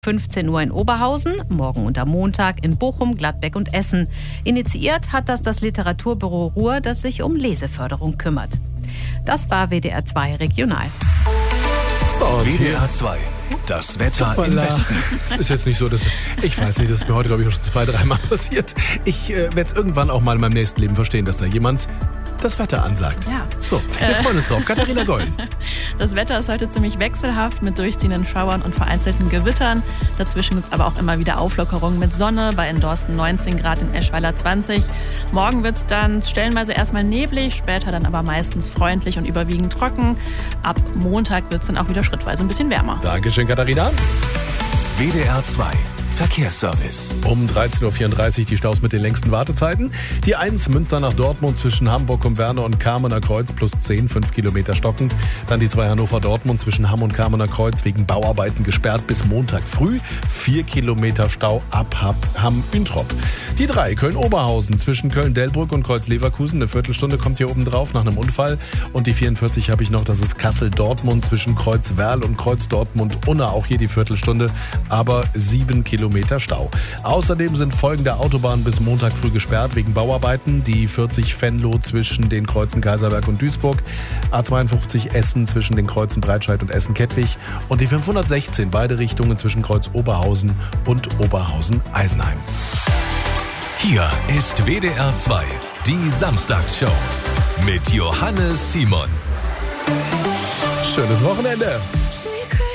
15 Uhr in Oberhausen, morgen und am Montag in Bochum, Gladbeck und Essen. Initiiert hat das Literaturbüro Ruhr, das sich um Leseförderung kümmert. Das war WDR 2 Regional. So, WDR 2, das Wetter im Westen. Es ist jetzt nicht so, dass ich weiß nicht, das ist mir heute, glaube ich, schon 2-3 Mal passiert. Ich werde es irgendwann auch mal in meinem nächsten Leben verstehen, dass da jemand das Wetter ansagt. Ja. So, wir freuen uns drauf. Katharina Gollen. Das Wetter ist heute ziemlich wechselhaft mit durchziehenden Schauern und vereinzelten Gewittern. Dazwischen gibt es aber auch immer wieder Auflockerungen mit Sonne. Bei in Dorsten 19 Grad, in Eschweiler 20. Morgen wird es dann stellenweise erstmal neblig, später dann aber meistens freundlich und überwiegend trocken. Ab Montag wird es dann auch wieder schrittweise ein bisschen wärmer. Dankeschön, Katharina. WDR 2, Verkehrsservice. Um 13.34 Uhr die Staus mit den längsten Wartezeiten. Die 1 Münster nach Dortmund zwischen Hamburg und Werne und Kamener Kreuz plus 10, 5 Kilometer stockend. Dann die 2 Hannover-Dortmund zwischen Hamm und Kamener Kreuz wegen Bauarbeiten gesperrt bis Montag früh. 4 Kilometer Stau ab Hamm-Üntrop. Die 3 Köln-Oberhausen zwischen Köln-Delbrück und Kreuz-Leverkusen. Eine Viertelstunde kommt hier oben drauf nach einem Unfall. Und die 44 habe ich noch, das ist Kassel-Dortmund zwischen Kreuz-Werl und Kreuz-Dortmund-Unna. Auch hier die Viertelstunde, aber 7 Kilometer Stau. Außerdem sind folgende Autobahnen bis Montag früh gesperrt wegen Bauarbeiten. Die 40 Venlo zwischen den Kreuzen Kaiserberg und Duisburg. A52 Essen zwischen den Kreuzen Breitscheid und Essen-Kettwig. Und die 516 beide Richtungen zwischen Kreuz Oberhausen und Oberhausen-Eisenheim. Hier ist WDR 2, die Samstagsshow mit Johannes Simon. Schönes Wochenende.